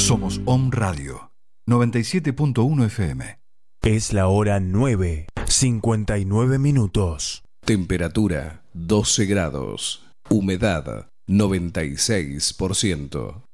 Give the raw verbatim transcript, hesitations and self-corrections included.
Somos Om Radio, noventa y siete punto uno F M. Es la hora nueve, cincuenta y nueve minutos. Temperatura doce grados. Humedad noventa y seis por ciento.